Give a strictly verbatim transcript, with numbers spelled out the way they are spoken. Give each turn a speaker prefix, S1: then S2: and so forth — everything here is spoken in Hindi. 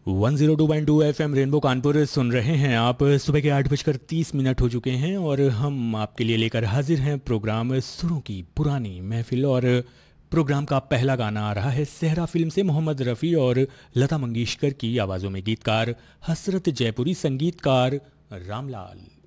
S1: One zero two point two F M rainbow Kanpur सुन रहे हैं आप। सुबह के आठ बजकर तीस मिनट हो चुके हैं और हम आपके लिए लेकर हाजिर हैं प्रोग्राम सुरों की पुरानी महफिल। और प्रोग्राम का पहला गाना आ रहा है सेहरा फिल्म से, मोहम्मद रफ़ी और लता मंगेशकर की आवाज़ों में, गीतकार हसरत जयपुरी, संगीतकार रामलाल।